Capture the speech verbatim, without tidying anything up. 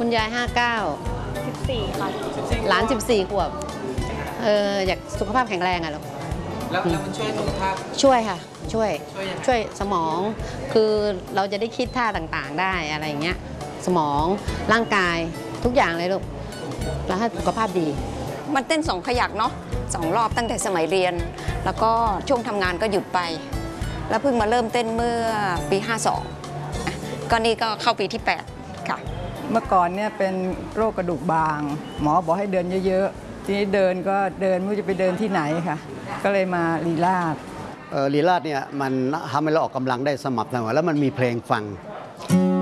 คุณยายห้าเก้าสิบสี่ค่ะหลานสิบสี่ขวบเอออยากสุขภาพแข็งแรงอะลูกแล้วแล้วมันช่วยสุขภาพช่วยค่ะช่วยช่วยยังไงช่วยสมองคือเราจะได้คิดท่าต่างๆได้อะไรอย่างเงี้ยสมองร่างกายทุกอย่างเลยลูกแล้วถ้าสุขภาพดีมันเต้นสองขยักเนาะสองรอบตั้งแต่สมัยเรียน แล้วก็ช่วงทำงานก็หยุดไป แล้วเพิ่งมาเริ่มเต้นเมื่อปีห้าสองก็นี่ก็เข้าปีที่แปดค่ะเมื่อก่อนเนี่ยเป็นโรคกระดูกบาง หมอบอกให้เดินเยอะๆทีนี้เดินก็เดินไม่รู้จะไปเดินที่ไหนค่ะก็เลยมาลีลาศลีลาศเนี่ยมันทำให้เราออกกำลังได้สม่ำเสมอแล้วมันมีเพลงฟัง